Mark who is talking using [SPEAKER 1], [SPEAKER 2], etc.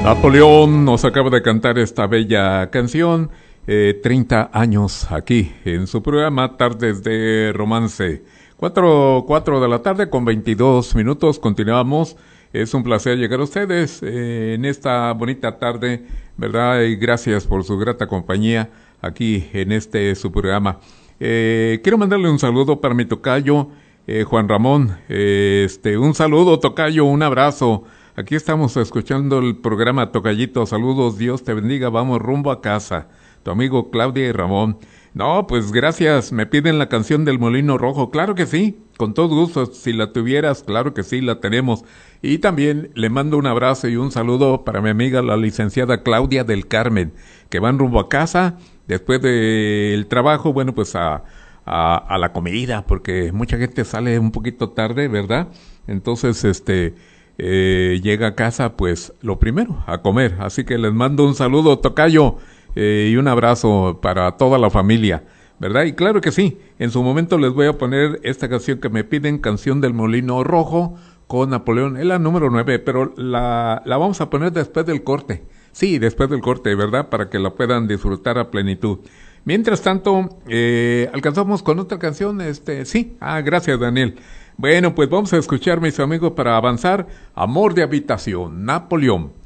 [SPEAKER 1] Napoleón nos acaba de cantar esta bella canción, 30 años aquí en su programa Tardes de Romance. 4 de la tarde con 22 minutos, continuamos. Es un placer llegar a ustedes en esta bonita tarde, ¿verdad? Y gracias por su grata compañía aquí en este su programa. Quiero mandarle un saludo para mi tocayo, Juan Ramón. Un saludo, tocayo, un abrazo. Aquí estamos escuchando el programa Tocayito. Saludos, Dios te bendiga, vamos rumbo a casa. Tu amigo Claudia y Ramón. No, pues gracias, me piden la canción del Molino Rojo. Claro que sí, con todo gusto, si la tuvieras, claro que sí, la tenemos. Y también le mando un abrazo y un saludo para mi amiga la licenciada Claudia del Carmen, que van rumbo a casa después del trabajo, bueno, pues a la comida, porque mucha gente sale un poquito tarde, ¿verdad? Entonces, llega a casa, pues, lo primero, a comer. Así que les mando un saludo, tocayo, y un abrazo para toda la familia, ¿verdad? Y claro que sí, en su momento les voy a poner esta canción que me piden, Canción del Molino Rojo, con Napoleón. Es la número 9, pero la vamos a poner después del corte. Sí, después del corte, ¿verdad? Para que la puedan disfrutar a plenitud. Mientras tanto, alcanzamos con otra canción, sí. Gracias, Daniel. Bueno, pues vamos a escuchar, mis amigos, para avanzar. Amor de habitación, Napoleón.